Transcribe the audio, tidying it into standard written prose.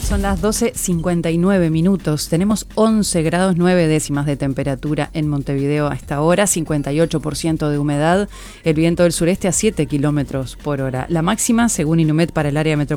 Son las 12:59 minutos. Tenemos 11 grados 9 décimas de temperatura en Montevideo a esta hora, 58% de humedad, el viento del sureste a 7 kilómetros por hora. La máxima, según Inumet, para el área metropolitana